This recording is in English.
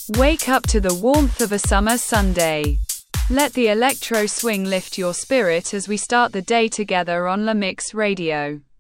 Wake up to the warmth of a summer Sunday. Let the electro swing lift your spirit as we start the day together on La Mix Radio.